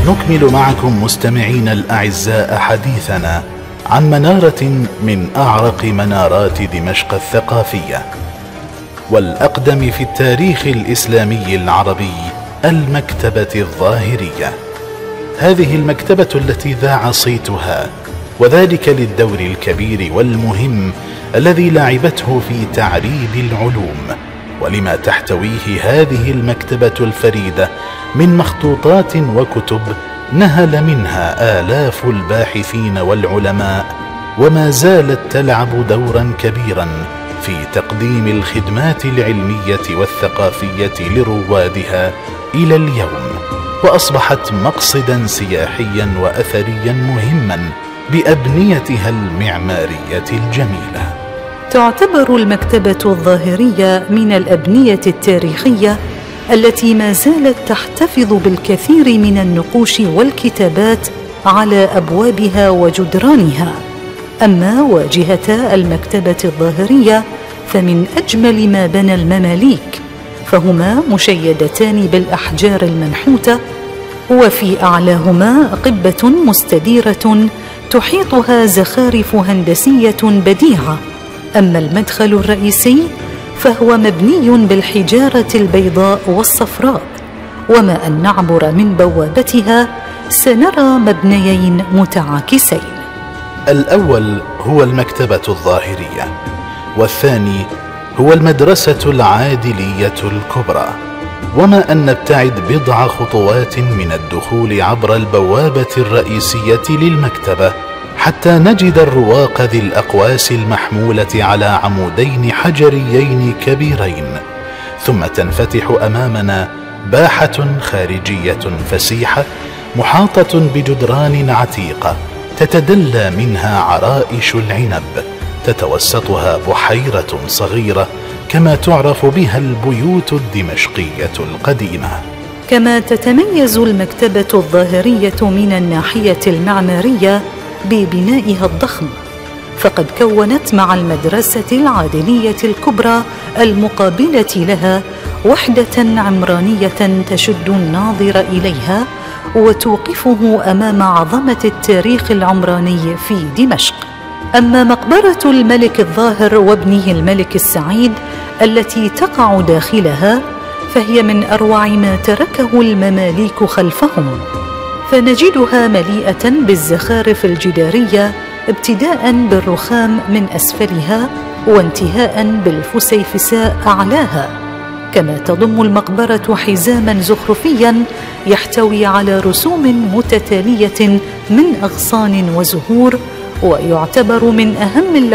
نكمل معكم مستمعين الأعزاء حديثنا عن منارة من أعرق منارات دمشق الثقافية والأقدم في التاريخ الإسلامي العربي، المكتبة الظاهرية. هذه المكتبة التي ذاع صيتها، وذلك للدور الكبير والمهم الذي لعبته في تعريب العلوم، ولما تحتويه هذه المكتبة الفريدة من مخطوطات وكتب نهل منها آلاف الباحثين والعلماء، وما زالت تلعب دورا كبيرا في تقديم الخدمات العلمية والثقافية لروادها إلى اليوم، وأصبحت مقصدا سياحيا وأثريا مهما بأبنيتها المعمارية الجميلة. تعتبر المكتبة الظاهرية من الأبنية التاريخية التي ما زالت تحتفظ بالكثير من النقوش والكتابات على أبوابها وجدرانها. أما واجهتا المكتبة الظاهرية فمن أجمل ما بنى المماليك، فهما مشيدتان بالأحجار المنحوتة، وفي أعلاهما قبة مستديرة تحيطها زخارف هندسية بديعة. أما المدخل الرئيسي فهو مبني بالحجارة البيضاء والصفراء، وما أن نعبر من بوابتها سنرى مبنيين متعاكسين. الأول هو المكتبة الظاهرية، والثاني هو المدرسة العادلية الكبرى. وما أن نبتعد بضع خطوات من الدخول عبر البوابة الرئيسية للمكتبة حتى نجد الرواق ذي الأقواس المحمولة على عمودين حجريين كبيرين، ثم تنفتح أمامنا باحة خارجية فسيحة محاطة بجدران عتيقة تتدلى منها عرائش العنب، تتوسطها بحيرة صغيرة كما تعرف بها البيوت الدمشقية القديمة. كما تتميز المكتبة الظاهرية من الناحية المعمارية ببنائها الضخم، فقد كونت مع المدرسة العادلية الكبرى المقابلة لها وحدة عمرانية تشد الناظر إليها وتوقفه أمام عظمة التاريخ العمراني في دمشق. أما مقبرة الملك الظاهر وابنه الملك السعيد التي تقع داخلها فهي من أروع ما تركه المماليك خلفهم، فنجدها مليئة بالزخارف الجدارية ابتداء بالرخام من أسفلها وانتهاء بالفسيفساء أعلاها. كما تضم المقبرة حزاما زخرفيا يحتوي على رسوم متتالية من أغصان وزهور، ويعتبر من أهم